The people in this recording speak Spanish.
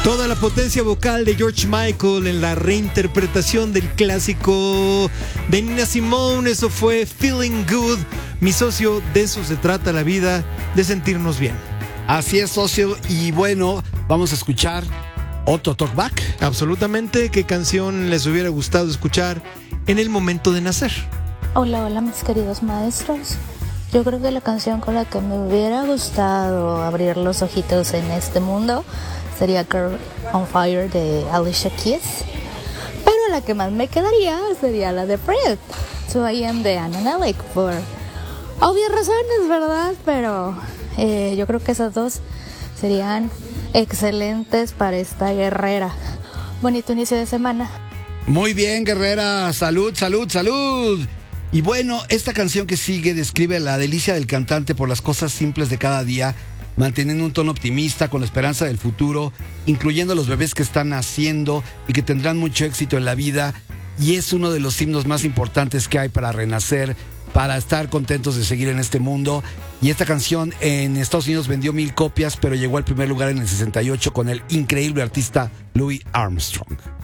Toda la potencia vocal de George Michael en la reinterpretación del clásico de Nina Simone. Eso fue Feeling Good. Mi socio, de eso se trata la vida, de sentirnos bien. Así es, socio. Y bueno, vamos a escuchar otro talkback. Absolutamente. ¿Qué canción les hubiera gustado escuchar en el momento de nacer? Hola, hola mis queridos maestros. Yo creo que la canción con la que me hubiera gustado abrir los ojitos en este mundo sería Girl on Fire de Alicia Keys. Pero la que más me quedaría sería la de Fred, So I Am de Anna Nelly, por obvias razones, ¿verdad? Pero yo creo que esas dos serían excelentes para esta guerrera. Bonito inicio de semana. Muy bien, guerrera. Salud, salud, salud. Y bueno, esta canción que sigue describe la delicia del cantante por las cosas simples de cada día, manteniendo un tono optimista con la esperanza del futuro, incluyendo a los bebés que están naciendo y que tendrán mucho éxito en la vida. Y es uno de los himnos más importantes que hay para renacer, para estar contentos de seguir en este mundo. Y esta canción en Estados Unidos vendió 1000 copias, pero llegó al primer lugar en el 68 con el increíble artista Louis Armstrong.